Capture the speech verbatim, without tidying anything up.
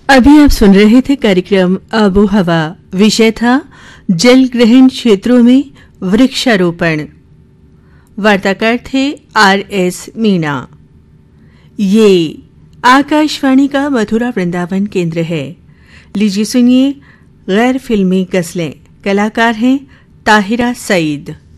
अभी आप सुन रहे थे कार्यक्रम आबो हवा। विषय था जल ग्रहण क्षेत्रों में वृक्षारोपण। वार्ताकार थे आर एस मीणा। ये आकाशवाणी का मथुरा वृंदावन केंद्र है। लीजिए सुनिए गैर फिल्मी गजलें। कलाकार हैं ताहिरा सईद।